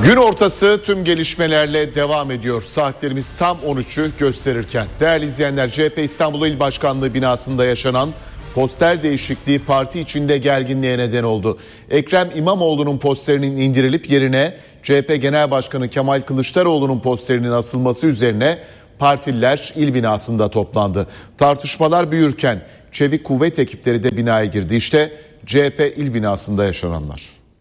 Gün ortası tüm gelişmelerle devam ediyor. Saatlerimiz tam 13'ü gösterirken. Değerli izleyenler, CHP İstanbul İl Başkanlığı binasında yaşanan poster değişikliği parti içinde gerginliğe neden oldu. Ekrem İmamoğlu'nun posterinin indirilip yerine CHP Genel Başkanı Kemal Kılıçdaroğlu'nun posterinin asılması üzerine partililer il binasında toplandı. Tartışmalar büyürken çevik kuvvet ekipleri de binaya girdi. İşte CHP il binasında yaşananlar.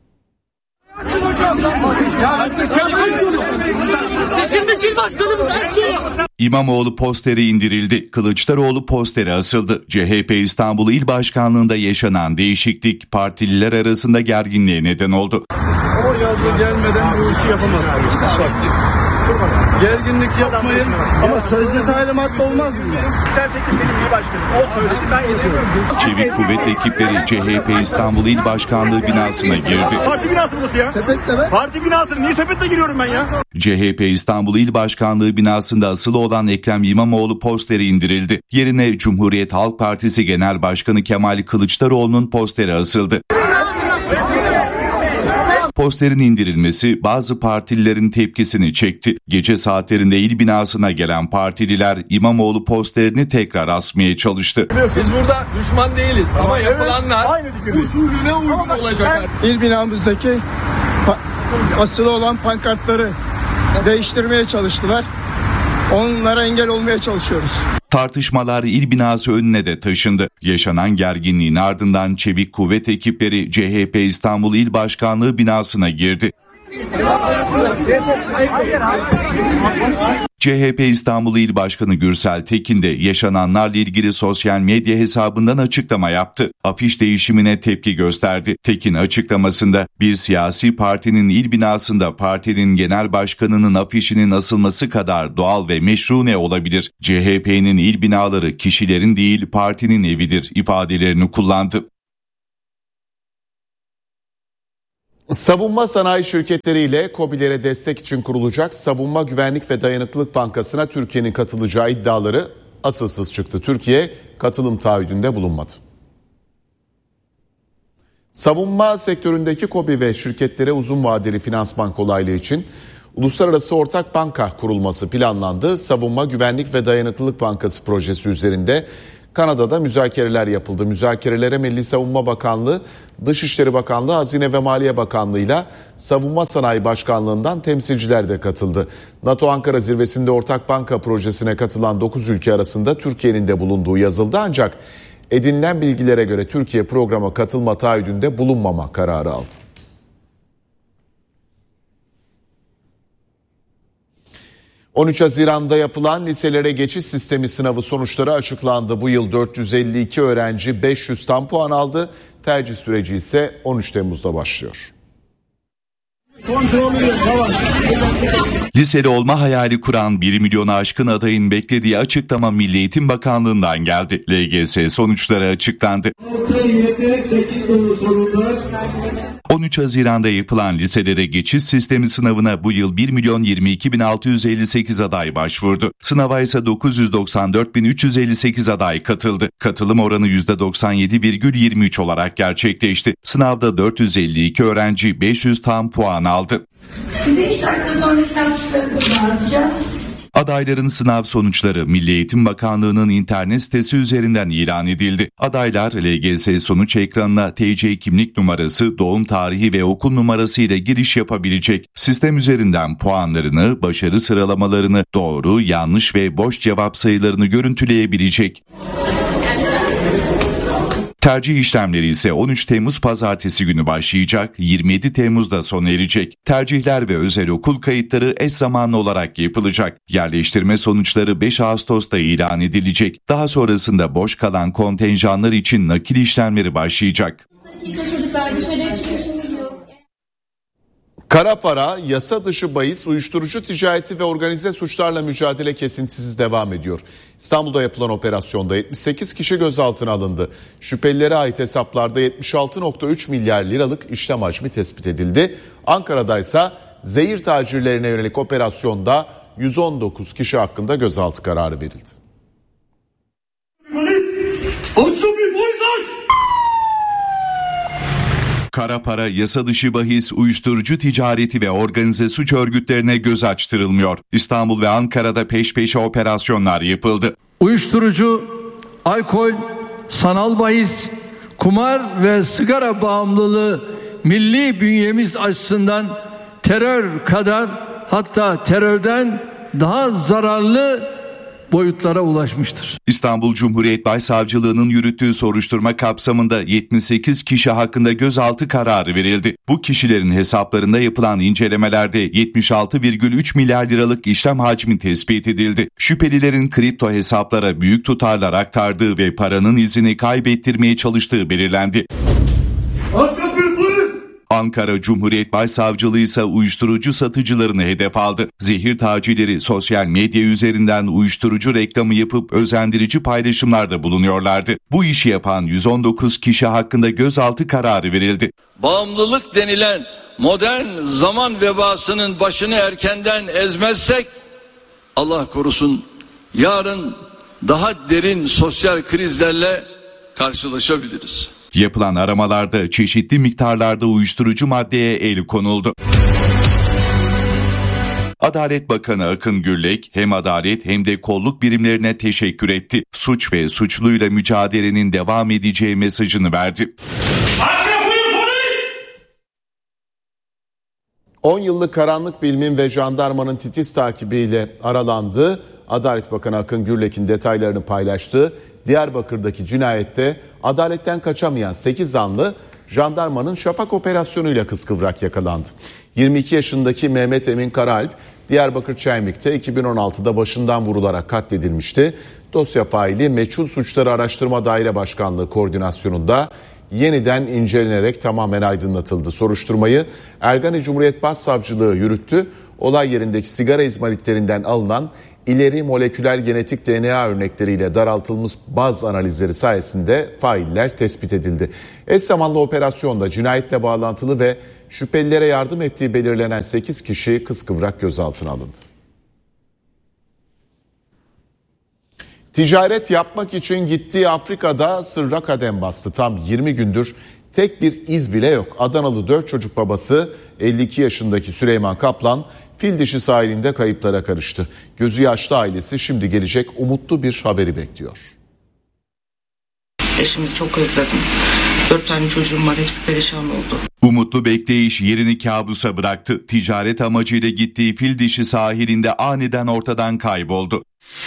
İmamoğlu posteri indirildi. Kılıçdaroğlu posteri asıldı. CHP İstanbul İl Başkanlığı'nda yaşanan değişiklik partililer arasında gerginliğe neden oldu. O yazı gelmeden bu işi yapamazsınız. Gerginlik yapmayın ama sözlü talimat olmaz mı? Sertekin benim il başkanım. O söyledi, ben gidiyorum. Çevik kuvvet ekipleri CHP İstanbul İl Başkanlığı binasına girdi. Parti binası burası ya. Sepetle be. Parti binası. Niye sepetle giriyorum ben ya? CHP İstanbul İl Başkanlığı binasında asılı olan Ekrem İmamoğlu posteri indirildi. Yerine Cumhuriyet Halk Partisi Genel Başkanı Kemal Kılıçdaroğlu'nun posteri asıldı. Posterin indirilmesi bazı partililerin tepkisini çekti. Gece saatlerinde il binasına gelen partililer İmamoğlu posterini tekrar asmaya çalıştı. Biz burada düşman değiliz ama yapılanlar usulüne uygun olacak. İl binamızdaki asılı olan pankartları değiştirmeye çalıştılar. Onlara engel olmaya çalışıyoruz. Tartışmalar il binası önüne de taşındı. Yaşanan gerginliğin ardından çevik kuvvet ekipleri CHP İstanbul İl Başkanlığı binasına girdi. CHP İstanbul İl Başkanı Gürsel Tekin de yaşananlarla ilgili sosyal medya hesabından açıklama yaptı. Afiş değişimine tepki gösterdi. Tekin açıklamasında bir siyasi partinin il binasında partinin genel başkanının afişinin asılması kadar doğal ve meşru ne olabilir? CHP'nin il binaları kişilerin değil partinin evidir ifadelerini kullandı. Savunma sanayi şirketleriyle KOBİ'lere destek için kurulacak Savunma Güvenlik ve Dayanıklılık Bankası'na Türkiye'nin katılacağı iddiaları asılsız çıktı. Türkiye katılım taahhüdünde bulunmadı. Savunma sektöründeki KOBİ ve şirketlere uzun vadeli finansman kolaylığı için uluslararası ortak banka kurulması planlandı. Savunma Güvenlik ve Dayanıklılık Bankası projesi üzerinde Kanada'da müzakereler yapıldı. Müzakerelere Milli Savunma Bakanlığı, Dışişleri Bakanlığı, Hazine ve Maliye Bakanlığı'yla Savunma Sanayi Başkanlığı'ndan temsilciler de katıldı. NATO Ankara Zirvesi'nde ortak banka projesine katılan 9 ülke arasında Türkiye'nin de bulunduğu yazıldı. Ancak edinilen bilgilere göre Türkiye programa katılma taahhüdünde bulunmama kararı aldı. ...13 Haziran'da yapılan liselere geçiş sistemi sınavı sonuçları açıklandı. Bu yıl 452 öğrenci 500 tam puan aldı. Tercih süreci ise 13 Temmuz'da başlıyor. Liseli olma hayali kuran 1 milyonu aşkın adayın beklediği açıklama Milli Eğitim Bakanlığı'ndan geldi. LGS sonuçları açıklandı. 13 Haziran'da yapılan liselere geçiş sistemi sınavına bu yıl 1.022.658 aday başvurdu. Sınava ise 994.358 aday katıldı. Katılım oranı %97,23 olarak gerçekleşti. Sınavda 452 öğrenci 500 tam puan aldı. 5 dakika sonra kitapçılarımızı dağıtacağız. Adayların sınav sonuçları Milli Eğitim Bakanlığı'nın internet sitesi üzerinden ilan edildi. Adaylar LGS sonuç ekranına TC kimlik numarası, doğum tarihi ve okul numarası ile giriş yapabilecek. Sistem üzerinden puanlarını, başarı sıralamalarını, doğru, yanlış ve boş cevap sayılarını görüntüleyebilecek. Tercih işlemleri ise 13 Temmuz Pazartesi günü başlayacak, 27 Temmuz'da sona erecek. Tercihler ve özel okul kayıtları eş zamanlı olarak yapılacak. Yerleştirme sonuçları 5 Ağustos'ta ilan edilecek. Daha sonrasında boş kalan kontenjanlar için nakil işlemleri başlayacak. Çocuklar dışarıya çıkışımız yok. Kara para, yasa dışı bahis, uyuşturucu ticareti ve organize suçlarla mücadele kesintisiz devam ediyor. İstanbul'da yapılan operasyonda 78 kişi gözaltına alındı. Şüphelilere ait hesaplarda 76,3 milyar liralık işlem hacmi tespit edildi. Ankara'da ise zehir tacirlerine yönelik operasyonda 119 kişi hakkında gözaltı kararı verildi. Kara para, yasa dışı bahis, uyuşturucu ticareti ve organize suç örgütlerine göz açtırılmıyor. İstanbul ve Ankara'da peş peşe operasyonlar yapıldı. Uyuşturucu, alkol, sanal bahis, kumar ve sigara bağımlılığı milli bünyemiz açısından terör kadar, hatta terörden daha zararlı boyutlara ulaşmıştır. İstanbul Cumhuriyet Başsavcılığı'nın yürüttüğü soruşturma kapsamında 78 kişi hakkında gözaltı kararı verildi. Bu kişilerin hesaplarında yapılan incelemelerde 76,3 milyar liralık işlem hacmi tespit edildi. Şüphelilerin kripto hesaplara büyük tutarlar aktardığı ve paranın izini kaybettirmeye çalıştığı belirlendi. Ankara Cumhuriyet Başsavcılığı ise uyuşturucu satıcılarını hedef aldı. Zehir tacirleri sosyal medya üzerinden uyuşturucu reklamı yapıp özendirici paylaşımlarda bulunuyorlardı. Bu işi yapan 119 kişi hakkında gözaltı kararı verildi. Bağımlılık denilen modern zaman vebasının başını erkenden ezmezsek, Allah korusun, yarın daha derin sosyal krizlerle karşılaşabiliriz. Yapılan aramalarda çeşitli miktarlarda uyuşturucu maddeye el konuldu. Adalet Bakanı Akın Gürlek hem adalet hem de kolluk birimlerine teşekkür etti. Suç ve suçluyla mücadelenin devam edeceği mesajını verdi. 10 yıllık karanlık bilimin ve jandarmanın titiz takibiyle aralandı. Adalet Bakanı Akın Gürlek'in detaylarını paylaştığı Diyarbakır'daki cinayette adaletten kaçamayan 8 zanlı jandarmanın Şafak operasyonuyla kıskıvrak yakalandı. 22 yaşındaki Mehmet Emin Karalp, Diyarbakır Çaymik'te 2016'da başından vurularak katledilmişti. Dosya faili Meçhul Suçları Araştırma Daire Başkanlığı koordinasyonunda yeniden incelenerek tamamen aydınlatıldı. Soruşturmayı Ergani Cumhuriyet Başsavcılığı yürüttü. Olay yerindeki sigara izmaritlerinden alınan ileri moleküler genetik DNA örnekleriyle daraltılmış baz analizleri sayesinde failler tespit edildi. Eş zamanlı operasyonda cinayetle bağlantılı ve şüphelilere yardım ettiği belirlenen 8 kişi kıskıvrak gözaltına alındı. Ticaret yapmak için gittiği Afrika'da sırra kadem bastı. Tam 20 gündür tek bir iz bile yok. Adanalı 4 çocuk babası 52 yaşındaki Süleyman Kaplan fil dişi sahilinde kayıplara karıştı. Gözü yaşlı ailesi şimdi gelecek umutlu bir haberi bekliyor. Eşimizi çok özledim. 4 tane çocuğum var, hepsi perişan oldu. Umutlu bekleyiş yerini kabusa bıraktı. Ticaret amacıyla gittiği fil dişi sahilinde aniden ortadan kayboldu.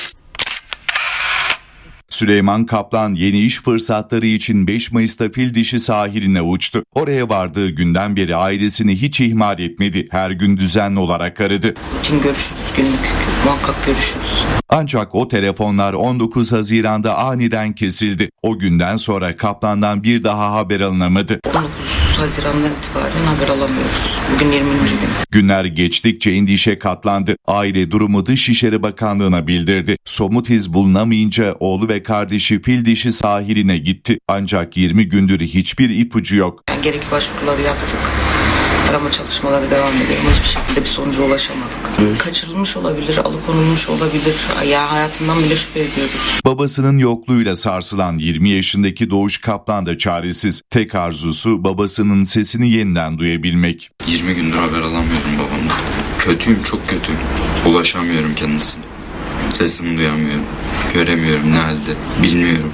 Süleyman Kaplan yeni iş fırsatları için 5 Mayıs'ta fil dişi sahiline uçtu. Oraya vardığı günden beri ailesini hiç ihmal etmedi. Her gün düzenli olarak aradı. Rutin görüşürüz, günlük muhakkak görüşürüz. Ancak o telefonlar 19 Haziran'da aniden kesildi. O günden sonra Kaplan'dan bir daha haber alınamadı. 19 Haziran'dan itibaren haber alamıyoruz. Bugün 20. gün. Günler geçtikçe endişe katlandı. Aile durumu Dışişleri Bakanlığı'na bildirdi. Somut iz bulunamayınca oğlu ve kardeşi fil dişi sahiline gitti. Ancak 20 gündür hiçbir ipucu yok. Gerekli başvuruları yaptık. Arama çalışmaları devam ediyor ama hiçbir şekilde bir sonuca ulaşamadık. Kaçırılmış olabilir, alıkonulmuş olabilir. Ya hayatından bile şüphe ediyoruz. Babasının yokluğuyla sarsılan 20 yaşındaki Doğuş Kaplan da çaresiz. Tek arzusu babasının sesini yeniden duyabilmek. 20 gündür haber alamıyorum babamdan. Kötüyüm, çok kötüyüm. Ulaşamıyorum kendisine. Sesini duyamıyorum. Göremiyorum ne halde, bilmiyorum.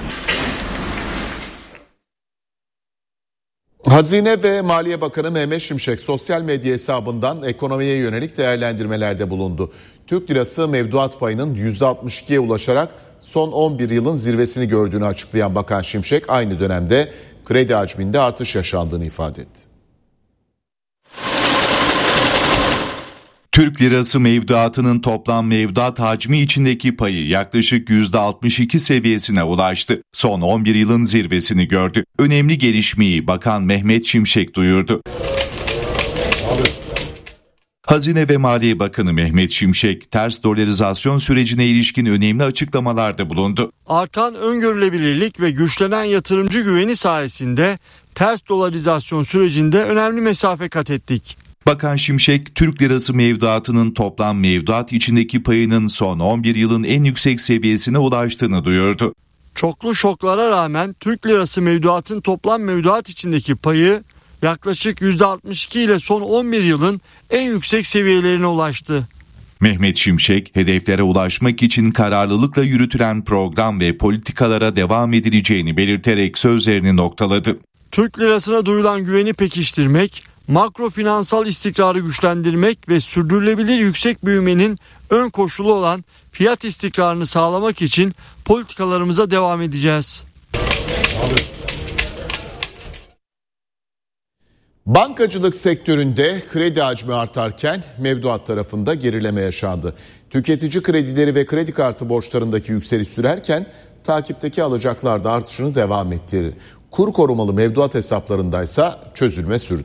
Hazine ve Maliye Bakanı Mehmet Şimşek sosyal medya hesabından ekonomiye yönelik değerlendirmelerde bulundu. Türk lirası mevduat payının %62'ye ulaşarak son 11 yılın zirvesini gördüğünü açıklayan Bakan Şimşek aynı dönemde kredi hacminde artış yaşandığını ifade etti. Türk lirası mevduatının toplam mevduat hacmi içindeki payı yaklaşık %62 seviyesine ulaştı. Son 11 yılın zirvesini gördü. Önemli gelişmeyi Bakan Mehmet Şimşek duyurdu. Hazine ve Maliye Bakanı Mehmet Şimşek, ters dolarizasyon sürecine ilişkin önemli açıklamalarda bulundu. Artan öngörülebilirlik ve güçlenen yatırımcı güveni sayesinde ters dolarizasyon sürecinde önemli mesafe kat ettik. Bakan Şimşek, Türk lirası mevduatının toplam mevduat içindeki payının son 11 yılın en yüksek seviyesine ulaştığını duyurdu. Çoklu şoklara rağmen Türk lirası mevduatın toplam mevduat içindeki payı yaklaşık %62 ile son 11 yılın en yüksek seviyelerine ulaştı. Mehmet Şimşek, hedeflere ulaşmak için kararlılıkla yürütülen program ve politikalara devam edileceğini belirterek sözlerini noktaladı. Türk lirasına duyulan güveni pekiştirmek, makro finansal istikrarı güçlendirmek ve sürdürülebilir yüksek büyümenin ön koşulu olan fiyat istikrarını sağlamak için politikalarımıza devam edeceğiz. Bankacılık sektöründe kredi hacmi artarken mevduat tarafında gerileme yaşandı. Tüketici kredileri ve kredi kartı borçlarındaki yükseliş sürerken takipteki alacaklar da artışını devam ettirdi. Kur korumalı mevduat hesaplarındaysa çözülme sürdü.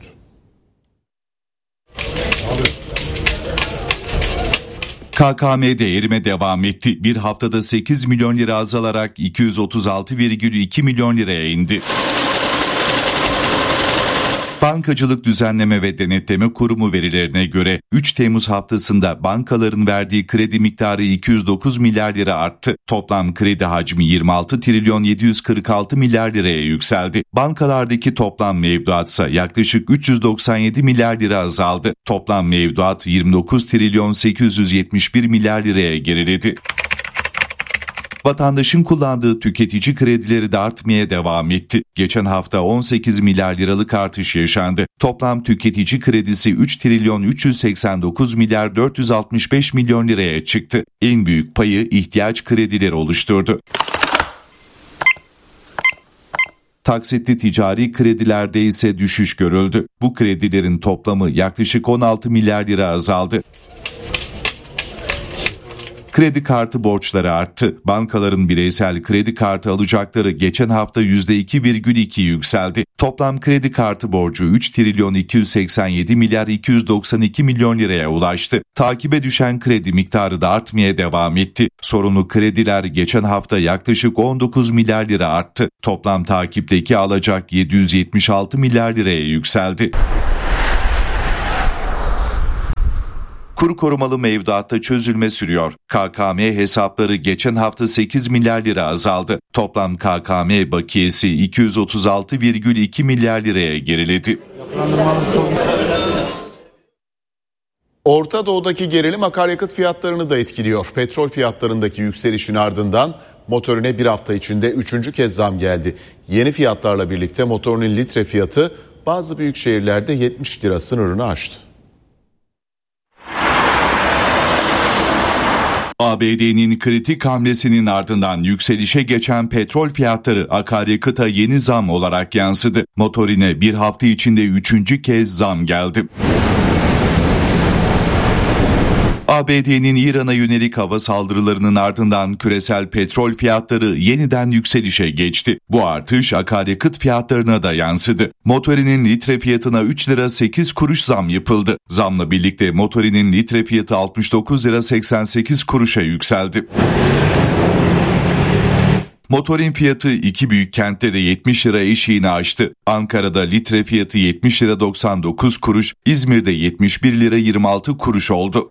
KKM'de erime devam etti. Bir haftada 8 milyon lira azalarak 236,2 milyon liraya indi. Bankacılık Düzenleme ve Denetleme Kurumu verilerine göre 3 Temmuz haftasında bankaların verdiği kredi miktarı 209 milyar lira arttı. Toplam kredi hacmi 26 trilyon 746 milyar liraya yükseldi. Bankalardaki toplam mevduatsa yaklaşık 397 milyar lira azaldı. Toplam mevduat 29 trilyon 871 milyar liraya geriledi. Vatandaşın kullandığı tüketici kredileri de artmaya devam etti. Geçen hafta 18 milyar liralık artış yaşandı. Toplam tüketici kredisi 3 trilyon 389 milyar 465 milyon liraya çıktı. En büyük payı ihtiyaç kredileri oluşturdu. Taksitli ticari kredilerde ise düşüş görüldü. Bu kredilerin toplamı yaklaşık 16 milyar lira azaldı. Kredi kartı borçları arttı. Bankaların bireysel kredi kartı alacakları geçen hafta %2,2 yükseldi. Toplam kredi kartı borcu 3 trilyon 287 milyar 292 milyon liraya ulaştı. Takibe düşen kredi miktarı da artmaya devam etti. Sorunlu krediler geçen hafta yaklaşık 19 milyar lira arttı. Toplam takipteki alacak 776 milyar liraya yükseldi. Kur korumalı mevduatta çözülme sürüyor. KKM hesapları geçen hafta 8 milyar lira azaldı. Toplam KKM bakiyesi 236,2 milyar liraya geriledi. Orta Doğu'daki gerilim akaryakıt fiyatlarını da etkiliyor. Petrol fiyatlarındaki yükselişin ardından motorine bir hafta içinde 3. kez zam geldi. Yeni fiyatlarla birlikte motorinin litre fiyatı bazı büyük şehirlerde 70 lira sınırını aştı. ABD'nin kritik hamlesinin ardından yükselişe geçen petrol fiyatları akaryakıta yeni zam olarak yansıdı. Motorine bir hafta içinde 3. kez zam geldi. ABD'nin İran'a yönelik hava saldırılarının ardından küresel petrol fiyatları yeniden yükselişe geçti. Bu artış akaryakıt fiyatlarına da yansıdı. Motorinin litre fiyatına 3 lira 8 kuruş zam yapıldı. Zamla birlikte motorinin litre fiyatı 69 lira 88 kuruşa yükseldi. Motorin fiyatı iki büyük kentte de 70 lira eşiğini aştı. Ankara'da litre fiyatı 70 lira 99 kuruş, İzmir'de 71 lira 26 kuruş oldu.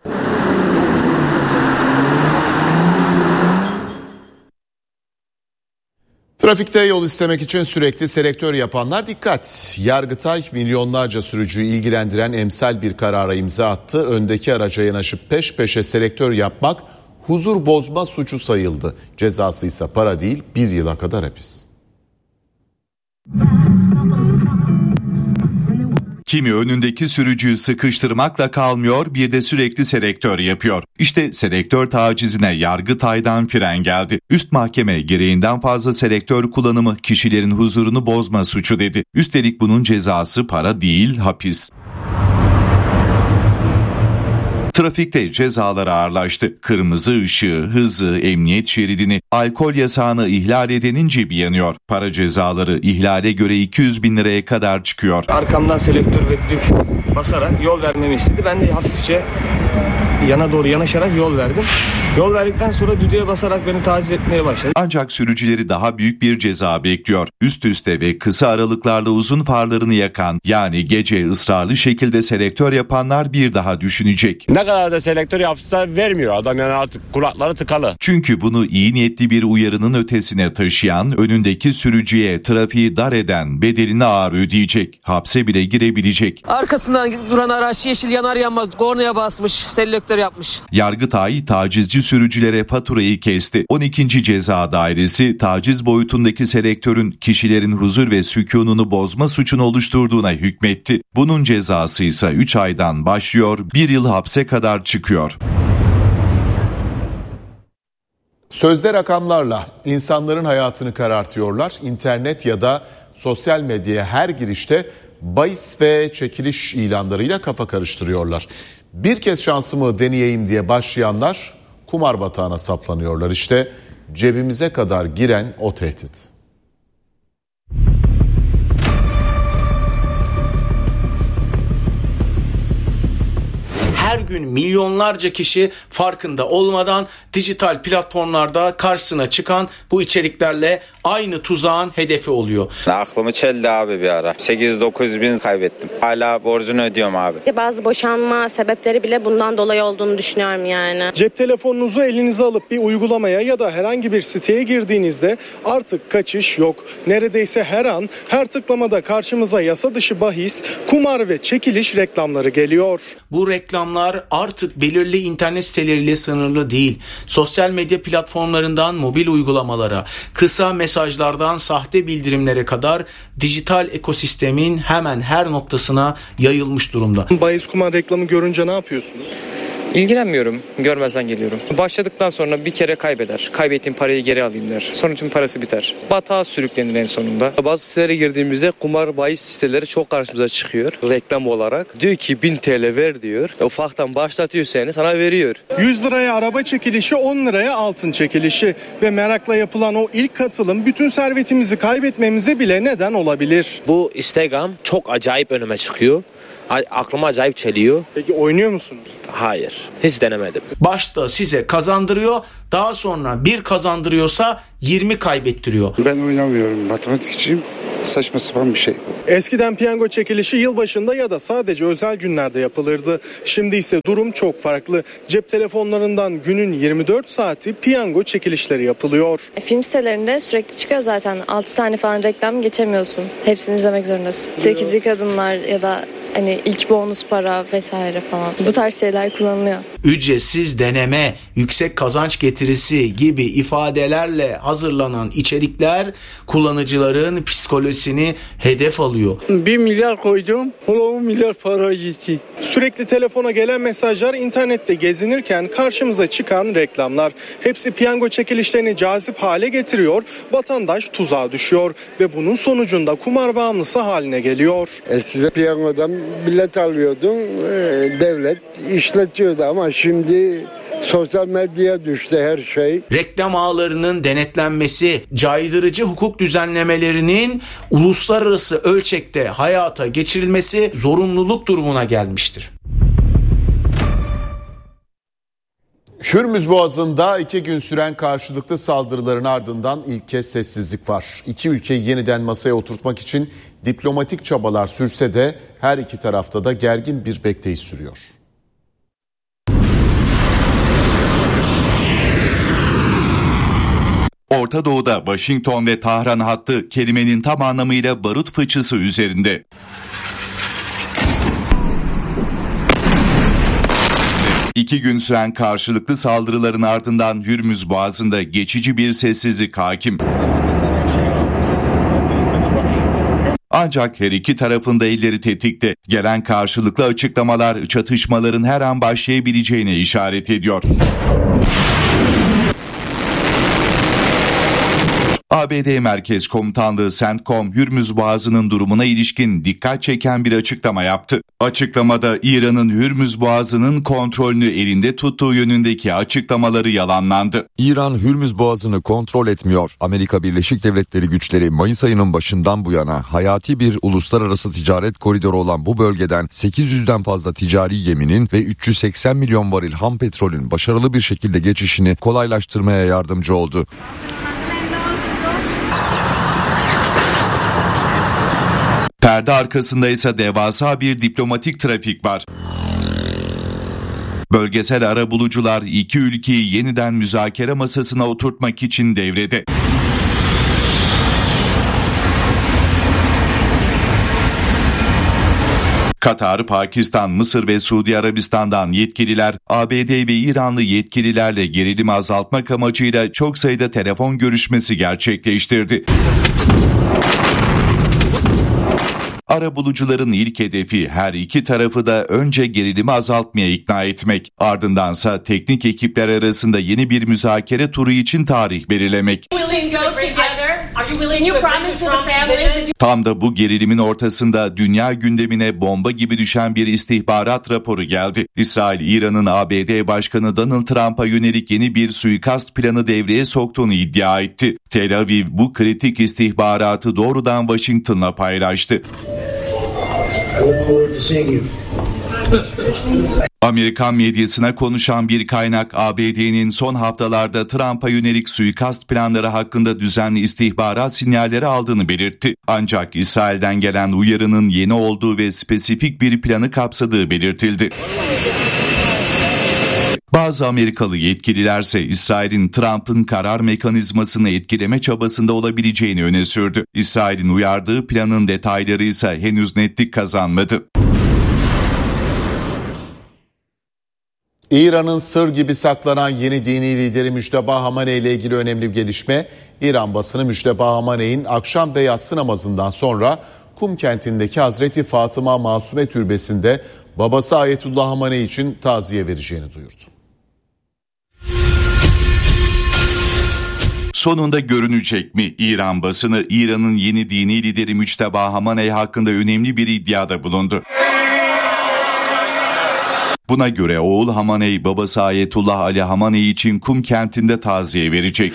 Trafikte yol istemek için sürekli selektör yapanlar dikkat. Yargıtay milyonlarca sürücüyü ilgilendiren emsal bir karara imza attı. Öndeki araca yanaşıp peş peşe selektör yapmak huzur bozma suçu sayıldı. Cezası ise para değil 1 yıla kadar hapis. Kimi önündeki sürücüyü sıkıştırmakla kalmıyor, bir de sürekli selektör yapıyor. İşte selektör tacizine Yargıtay'dan fren geldi. Üst mahkeme gereğinden fazla selektör kullanımı kişilerin huzurunu bozma suçu dedi. Üstelik bunun cezası para değil, hapis. Trafikte cezalar ağırlaştı. Kırmızı ışığı, hızı, emniyet şeridini, alkol yasağını ihlal edenin cebi yanıyor. Para cezaları ihlale göre 200 bin liraya kadar çıkıyor. Arkamdan selektör ve düdük basarak yol vermemi istedi. Ben de hafifçe yana doğru yanaşarak yol verdim. Yol verdikten sonra düdüğe basarak beni taciz etmeye başladı. Ancak sürücüleri daha büyük bir ceza bekliyor. Üst üste ve kısa aralıklarla uzun farlarını yakan, yani gece ısrarlı şekilde selektör yapanlar bir daha düşünecek. Ne kadar da selektör yapsa vermiyor adam, yani artık kulakları tıkalı. Çünkü bunu iyi niyetli bir uyarının ötesine taşıyan, önündeki sürücüye trafiği dar eden bedelini ağır ödeyecek. Hapse bile girebilecek. Arkasından duran araç yeşil yanar yanmaz kornaya basmış, selektör yapmış. Yargıtay tacizci sürücülere faturayı kesti. 12. Ceza Dairesi taciz boyutundaki selektörün kişilerin huzur ve sükununu bozma suçunu oluşturduğuna hükmetti. Bunun cezası ise 3 aydan başlıyor, 1 yıl hapse kadar çıkıyor. Sözde rakamlarla insanların hayatını karartıyorlar. İnternet ya da sosyal medyaya her girişte bahis ve çekiliş ilanlarıyla kafa karıştırıyorlar. Bir kez şansımı deneyeyim diye başlayanlar kumar batağına saplanıyorlar. İşte cebimize kadar giren o tehdit. Her gün milyonlarca kişi farkında olmadan dijital platformlarda karşısına çıkan bu içeriklerle aynı tuzağın hedefi oluyor. Aklımı çeldi abi bir ara. 8-9 bin kaybettim. Hala borcunu ödüyorum abi. Bazı boşanma sebepleri bile bundan dolayı olduğunu düşünüyorum yani. Cep telefonunuzu elinize alıp bir uygulamaya ya da herhangi bir siteye girdiğinizde artık kaçış yok. Neredeyse her an, her tıklamada karşımıza yasa dışı bahis, kumar ve çekiliş reklamları geliyor. Bu reklamlar artık belirli internet siteleriyle sınırlı değil. Sosyal medya platformlarından mobil uygulamalara, kısa mesajlardan sahte bildirimlere kadar dijital ekosistemin hemen her noktasına yayılmış durumda. Bahis kumar reklamı görünce ne yapıyorsunuz? İlgilenmiyorum. Görmezden geliyorum. Başladıktan sonra bir kere kaybeder. Kaybettiğim parayı geri alayım der. Sonucun parası biter. Batağa sürüklenir en sonunda. Bazı sitelere girdiğimizde kumar bahis siteleri çok karşımıza çıkıyor reklam olarak. Diyor ki 1000 TL ver diyor. Ufaktan başlatıyor seni, sana veriyor. 100 liraya araba çekilişi, 10 liraya altın çekilişi ve merakla yapılan o ilk katılım bütün servetimizi kaybetmemize bile neden olabilir. Bu Instagram çok acayip önüme çıkıyor. Aklıma acayip çeliyor. Peki oynuyor musunuz? Hayır, hiç denemedim. Başta size kazandırıyor, daha sonra bir kazandırıyorsa 20 kaybettiriyor. Ben oynamıyorum, matematikçiyim. Saçma sapan bir şey. Eskiden piyango çekilişi yılbaşında ya da sadece özel günlerde yapılırdı. Şimdi ise durum çok farklı. Cep telefonlarından günün 24 saati piyango çekilişleri yapılıyor. Film sitelerinde sürekli çıkıyor zaten. 6 tane falan reklam geçemiyorsun. Hepsini izlemek zorundasın. 8'li kadınlar ya da hani ilk bonus para vesaire falan. Bu tarz şeyler kullanılıyor. Ücretsiz deneme, yüksek kazanç getirisi gibi ifadelerle hazırlanan içerikler kullanıcıların psikolojisini hedef alıyor. 1 milyar koydum, 10 milyar para gitti. Sürekli telefona gelen mesajlar, internette gezinirken karşımıza çıkan reklamlar. Hepsi piyango çekilişlerini cazip hale getiriyor, vatandaş tuzağa düşüyor ve bunun sonucunda kumar bağımlısı haline geliyor. Size piyangodan bilet alıyordun, devlet işletiyordu ama şimdi sosyal medyaya düştü her şey. Reklam ağlarının denetlenmesi, caydırıcı hukuk düzenlemelerinin uluslararası ölçekte hayata geçirilmesi zorunluluk durumuna gelmiştir. Hürmüz Boğazı'nda 2 gün süren karşılıklı saldırıların ardından ilk kez sessizlik var. İki ülkeyi yeniden masaya oturtmak için diplomatik çabalar sürse de her iki tarafta da gergin bir bekleyiş sürüyor. Orta Doğu'da Washington ve Tahran hattı kelimenin tam anlamıyla barut fıçısı üzerinde. İki gün süren karşılıklı saldırıların ardından Hürmüz Boğazı'nda geçici bir sessizlik hakim. Ancak her iki tarafın da elleri tetikte. Gelen karşılıklı açıklamalar çatışmaların her an başlayabileceğine işaret ediyor. ABD Merkez Komutanlığı CENTCOM, Hürmüz Boğazı'nın durumuna ilişkin dikkat çeken bir açıklama yaptı. Açıklamada İran'ın Hürmüz Boğazı'nın kontrolünü elinde tuttuğu yönündeki açıklamaları yalanlandı. İran Hürmüz Boğazı'nı kontrol etmiyor. Amerika Birleşik Devletleri güçleri Mayıs ayının başından bu yana hayati bir uluslararası ticaret koridoru olan bu bölgeden 800'den fazla ticari geminin ve 380 milyon varil ham petrolün başarılı bir şekilde geçişini kolaylaştırmaya yardımcı oldu. Perde arkasında ise devasa bir diplomatik trafik var. Bölgesel arabulucular iki ülkeyi yeniden müzakere masasına oturtmak için devrede. Katar, Pakistan, Mısır ve Suudi Arabistan'dan yetkililer, ABD ve İranlı yetkililerle gerilimi azaltmak amacıyla çok sayıda telefon görüşmesi gerçekleştirdi. Arabulucuların ilk hedefi her iki tarafı da önce gerilimi azaltmaya ikna etmek, ardındansa teknik ekipler arasında yeni bir müzakere turu için tarih belirlemek. Tam da bu gerilimin ortasında dünya gündemine bomba gibi düşen bir istihbarat raporu geldi. İsrail, İran'ın ABD Başkanı Donald Trump'a yönelik yeni bir suikast planı devreye soktuğunu iddia etti. Tel Aviv bu kritik istihbaratı doğrudan Washington'la paylaştı. Amerikan medyasına konuşan bir kaynak ABD'nin son haftalarda Trump'a yönelik suikast planları hakkında düzenli istihbarat sinyalleri aldığını belirtti. Ancak İsrail'den gelen uyarının yeni olduğu ve spesifik bir planı kapsadığı belirtildi. Bazı Amerikalı yetkililerse İsrail'in Trump'ın karar mekanizmasını etkileme çabasında olabileceğini öne sürdü. İsrail'in uyardığı planın detayları ise henüz netlik kazanmadı. İran'ın sır gibi saklanan yeni dini lideri Müçteba Hamaney ile ilgili önemli bir gelişme. İran basını Müçteba Hamaney'in akşam ve yatsı namazından sonra Kum kentindeki Hazreti Fatıma Masume Türbesi'nde babası Ayetullah Hamaney için taziye vereceğini duyurdu. Sonunda görünecek mi? İran basını İran'ın yeni dini lideri Müçteba Hamaney hakkında önemli bir iddiada bulundu. Buna göre oğul Hamaney babası Ayetullah Ali Hamaney için Kum kentinde taziye verecek.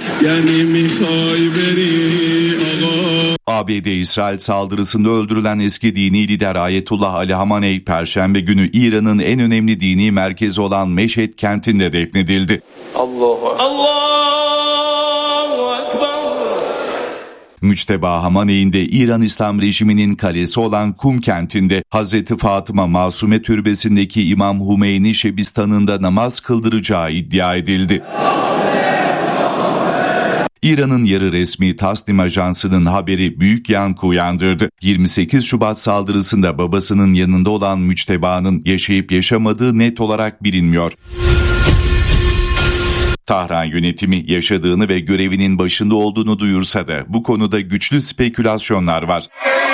ABD-İsrail saldırısında öldürülen eski dini lider Ayetullah Ali Hamaney Perşembe günü İran'ın en önemli dini merkezi olan Meşhed kentinde defnedildi. Allahu Ekber. Müçteba Hamaney'in de İran İslam rejiminin kalesi olan Kum kentinde Hazreti Fatıma Masume Türbesi'ndeki İmam Hümeyni Şebistan'ında namaz kıldıracağı iddia edildi. İran'ın yarı resmi Tasnim Ajansı'nın haberi büyük yankı uyandırdı. 28 Şubat saldırısında babasının yanında olan Müçteba'nın yaşayıp yaşamadığı net olarak bilinmiyor. Tahran yönetimi yaşadığını ve görevinin başında olduğunu duyursa da bu konuda güçlü spekülasyonlar var.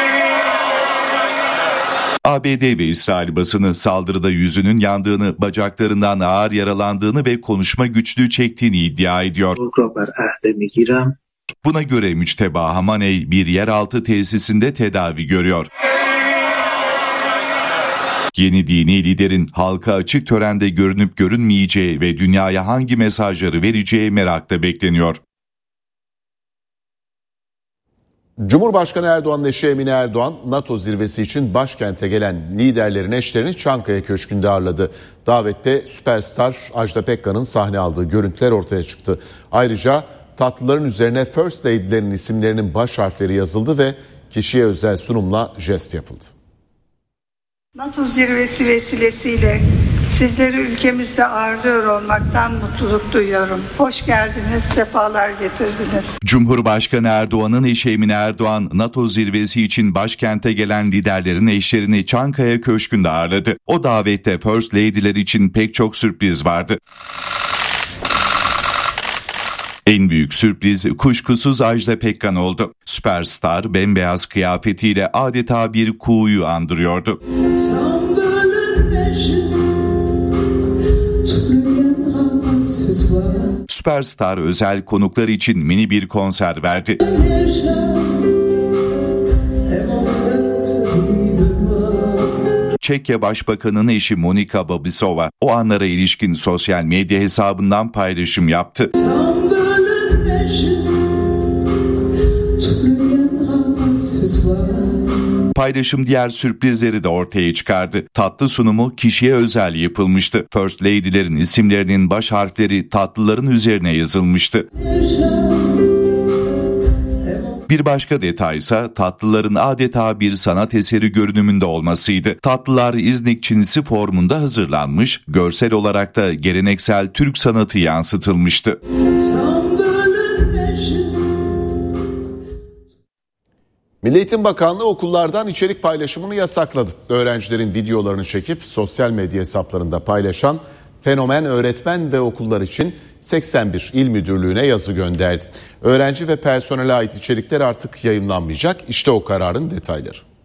ABD ve İsrail basını saldırıda yüzünün yandığını, bacaklarından ağır yaralandığını ve konuşma güçlüğü çektiğini iddia ediyor. Buna göre Müçteba Hamaney bir yeraltı tesisinde tedavi görüyor. Yeni dini liderin halka açık törende görünüp görünmeyeceği ve dünyaya hangi mesajları vereceği merakla bekleniyor. Cumhurbaşkanı Erdoğan'ın eşi Emine Erdoğan, NATO zirvesi için başkente gelen liderlerin eşlerini Çankaya Köşkü'nde ağırladı. Davette süperstar Ajda Pekkan'ın sahne aldığı görüntüler ortaya çıktı. Ayrıca tatlıların üzerine First Lady'lerin isimlerinin baş harfleri yazıldı ve kişiye özel sunumla jest yapıldı. NATO zirvesi vesilesiyle sizleri ülkemizde ağırlıyor olmaktan mutluluk duyuyorum. Hoş geldiniz, sefalar getirdiniz. Cumhurbaşkanı Erdoğan'ın eşi Emine Erdoğan, NATO zirvesi için başkente gelen liderlerin eşlerini Çankaya Köşkü'nde ağırladı. O davette First Lady'ler için pek çok sürpriz vardı. En büyük sürpriz kuşkusuz Ajda Pekkan oldu. Süperstar bembeyaz kıyafetiyle adeta bir kuğuyu andırıyordu. Süperstar özel konuklar için mini bir konser verdi. Çekya Başbakanı'nın eşi Monika Babisova o anlara ilişkin sosyal medya hesabından paylaşım yaptı. Paylaşım diğer sürprizleri de ortaya çıkardı. Tatlı sunumu kişiye özel yapılmıştı. First Lady'lerin isimlerinin baş harfleri tatlıların üzerine yazılmıştı. Bir başka detaysa tatlıların adeta bir sanat eseri görünümünde olmasıydı. Tatlılar İznik çinisi formunda hazırlanmış, görsel olarak da geleneksel Türk sanatı yansıtılmıştı. Milli Eğitim Bakanlığı okullardan içerik paylaşımını yasakladı. Öğrencilerin videolarını çekip sosyal medya hesaplarında paylaşan Fenomen Öğretmen ve Okullar için 81 il müdürlüğüne yazı gönderdi. Öğrenci ve personele ait içerikler artık yayınlanmayacak. İşte o kararın detayları.